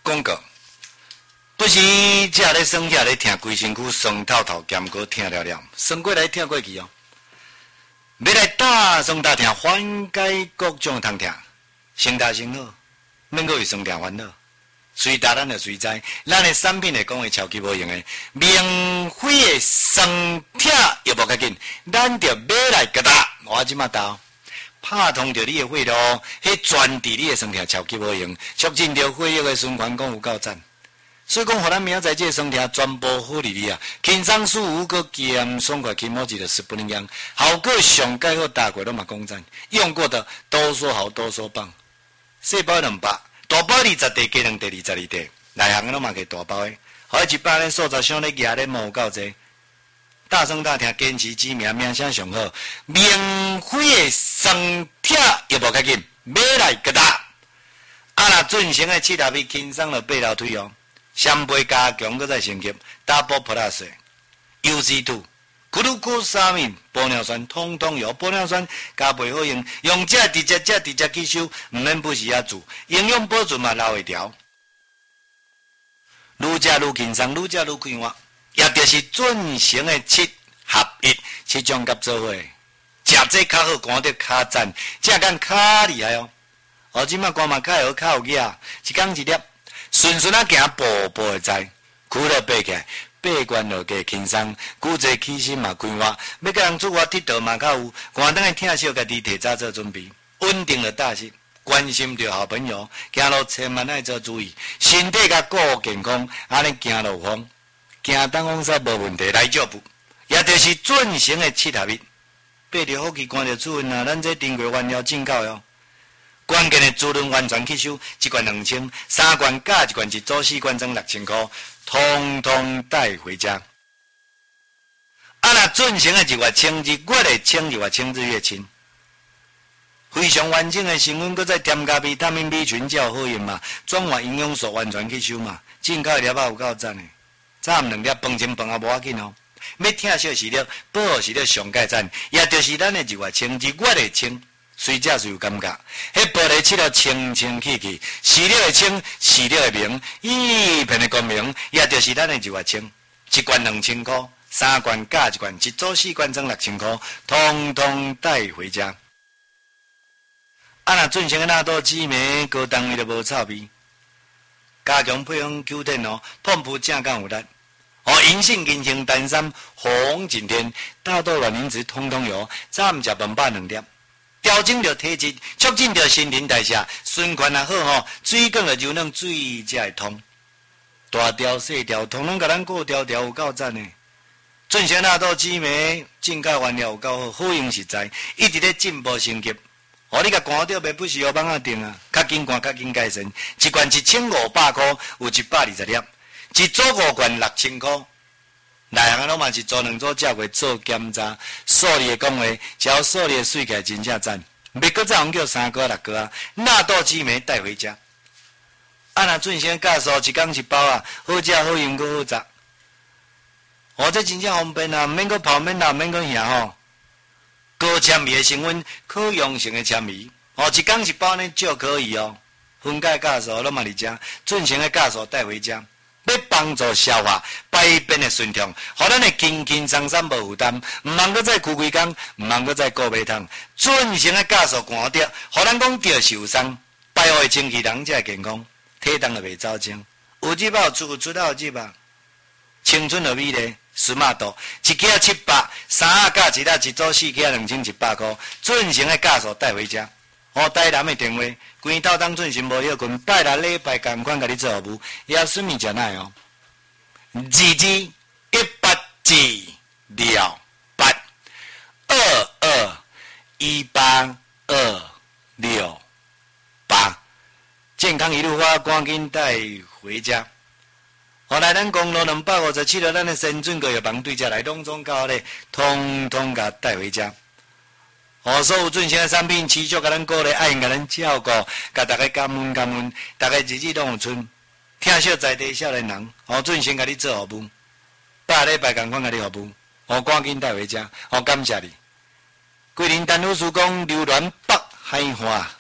广告。不是只咧酸，只咧疼，规身躯酸透透，兼个疼了了，酸过来疼过去哦。要来大酸大疼，缓解各种疼痛，先大先好，免阁为酸痛烦恼。随大咱就随知，咱的产品来讲的超级无用的，免费的酸疼又无较紧，咱就买来给他，我即马到。拍通着你的血路，迄专治你的酸痛超级无用，促进着血液的循环，讲有够赞。所以讲，互咱明仔载这酸痛全部好入去啊！轻松舒服，个咸爽快，起毛子的10不能样，效果上介好，大过拢嘛讲赞。用过的都说好，都说棒。细包200，大包20袋，加2袋22袋，内行拢嘛给大包的，好100咧，数十箱咧压咧，毛有够济。大声大听，坚持知名，名声上好，免费的酸痛又无较紧，买来给他。啊那准成的7合一，轻松了8楼腿哦。双倍加强，搁再升级 ，Double Plus， UC2， 咕噜咕沙米，玻尿酸，通通有玻尿酸加倍好用，用这直接吸收，唔免不时啊煮，营养保存嘛留会条，愈食愈轻松，愈食愈快活，也就是准成的7合1，7种甲做伙，食这较好，看得较赞，这间较厉害哦，哦，即马光嘛较好，较有影，一工一粒。顺顺啊行，步步会知，苦了爬起来，爬关落加轻松，骨质起身嘛开发，要甲人出外佚佗嘛较有，寒灯的疼惜家己提早做准备，稳定了大事，关心着好朋友，行路千万爱做注意，身体甲顾健康，安尼行路风，行东风煞无问题来照步，也就是准成的7合1，爬着好去看着主人啊，咱这订过原料进口哟。关键的滋润完全吸收，一罐2000，3罐加一罐一组4罐装6000块，通通带回家。啊那准成的日月清，日月的清，日月清日月清，非常完整的成分，搁再添加维他命 B 群，才有好用嘛，转化营养素完全吸收嘛，进口的粒仔有够赞的，早午2粒饭前饭也无要紧哦。要疼惜时粒，保护时粒上盖赞，也就是咱的日月清，日月的清。随食随有感觉，迄玻璃漆了清清气气，视力的清，视力的明，一片的光明，也就是咱的日月清。一罐2000块，3罐加一罐，一组4罐装6000块，通通带回家。啊那准成的纳豆紫莓，高单位都无臭味，加强配方Q10哦，碰扑正刚有力。哦，银杏、银杏、丹参、红景天、大豆卵磷脂，通通有。早午食饭饱2粒。调整着体质，促进着新陈代谢，循环也好吼，水管也柔软，水才会通。大条细条，通通甲咱顾条条有够赞的。准成纳豆紫莓进口原料有够好，好用实在，一直咧进步升级。哦，你甲寒着袂不是要帮啊定啊，较紧寒较紧改善。一罐1500块，有120粒，一组5罐6000块。内行拢嘛是做2组食过做检查，数理的讲话，只要数理的水起来真正赞。别搁再用叫3个6个啊，纳豆紫莓带回家。啊那准成酵素一工一包啊，好食好用阁好食。哦，这真正方便啊，免阁泡免辣免阁咸吼。高纤维的成分，可溶性的纤维，哦，一工一包呢就可以哦。分解酵素拢嘛伫遮，准成的酵素带回家。要帮助消化、排便的顺畅，互咱的轻轻松松无负担，毋通搁再开几工，毋通搁再顾买汤。准成的酵素寒着，互咱讲着受伤，排好的清气，人才会健康，体重就袂走精。有脂肪有出到脂肪，青春和美丽，smart 一克700，3加一组4克2100块，准成的酵素带回家。哦，台南的电话，关透当准时无休困，拜六礼拜同款甲你做服务，也顺便食奶哦。118治疗8 221828，健康一路发，赶紧带回家。后来咱公路257号，咱的深圳个药房对家来拢总到咧，通通甲带回家。哦，所有准成的产品持续甲咱鼓励，爱甲咱照顾，甲大家感恩感恩，大家日日拢有春。听惜在地少年人，哦，准成甲你做服务，拜礼拜同款甲你服务，哦，赶紧带回家，哦，感谢你。桂林丹老师讲，流连北海花。